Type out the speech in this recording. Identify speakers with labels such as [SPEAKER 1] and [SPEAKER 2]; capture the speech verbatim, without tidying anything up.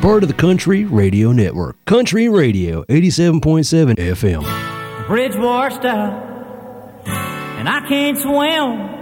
[SPEAKER 1] part of the Country Radio Network. Country Radio, eighty-seven point seven F M.
[SPEAKER 2] The bridge washed out, and I can't swim.